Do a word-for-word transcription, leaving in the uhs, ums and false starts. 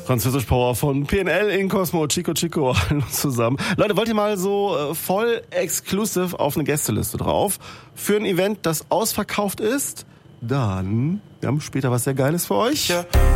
Französisch Power von P N L in Cosmo, Chico Chico, hallo zusammen. Leute, wollt ihr mal so äh, voll exclusive auf eine Gästeliste drauf für ein Event, das ausverkauft ist? Dann, wir haben später was sehr Geiles für euch. Ja.